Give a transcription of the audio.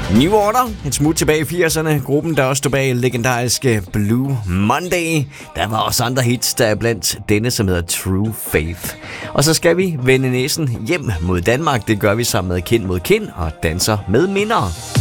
New Order, et smut tilbage i 80'erne. Gruppen, der også stod bag legendariske Blue Monday. Der var også andre hits, der er blandt denne, som hedder True Faith. Og så skal vi vende næsen hjem mod Danmark. Det gør vi sammen med Kind mod Kind og Danser med minder.